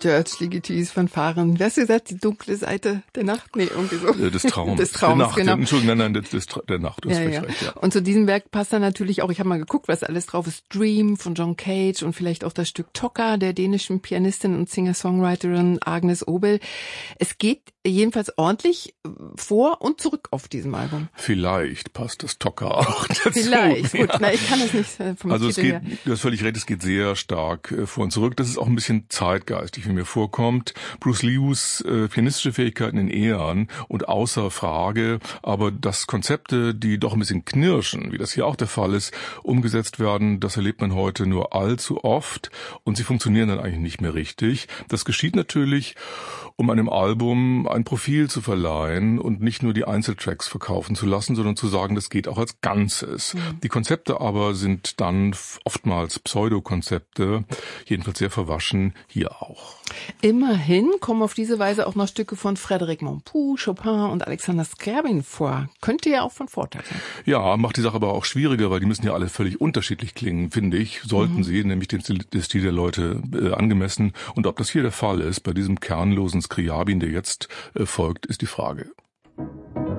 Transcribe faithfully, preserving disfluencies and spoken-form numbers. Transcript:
Dirge, Ligitis, Fanfaren. Wer hast du gesagt? Die dunkle Seite der Nacht? Nee, irgendwie so. Des Traums. Des Traums, der Nacht. Genau. Entschuldigung, nein, nein, des, der Nacht. Ja, ja. Recht, ja. Und zu diesem Werk passt dann natürlich auch, ich habe mal geguckt, was alles drauf ist, Dream von John Cage und vielleicht auch das Stück Tokka der dänischen Pianistin und Singer-Songwriterin Agnes Obel. Es geht jedenfalls ordentlich vor und zurück auf diesem Album. Vielleicht passt das Tokka auch dazu. Vielleicht, gut. Ja. Na, ich kann es nicht äh, vom Also es Titel geht, her. du hast völlig recht, es geht sehr stark äh, vor und zurück. Das ist auch ein bisschen zeitgeistig, wie mir vorkommt. Bruce Lius äh, pianistische Fähigkeiten in Ehren und außer Frage, aber dass Konzepte, die doch ein bisschen knirschen, wie das hier auch der Fall ist, umgesetzt werden, das erlebt man heute nur allzu oft und sie funktionieren dann eigentlich nicht mehr richtig. Das geschieht natürlich, um einem Album ein Profil zu verleihen und nicht nur die Einzeltracks verkaufen zu lassen, sondern zu sagen, das geht auch als Ganzes. Mhm. Die Konzepte aber sind dann oftmals Pseudokonzepte, jedenfalls sehr verwaschen, hier auch. Immerhin kommen auf diese Weise auch noch Stücke von Frédéric Montpou, Chopin und Alexander Scriabin vor. Könnte ja auch von Vorteil sein. Ja, macht die Sache aber auch schwieriger, weil die müssen ja alle völlig unterschiedlich klingen, finde ich. Sollten mhm. sie, nämlich dem Stil, dem Stil der Leute äh, angemessen. Und ob das hier der Fall ist, bei diesem kernlosen Scriabin, der jetzt äh, folgt, ist die Frage.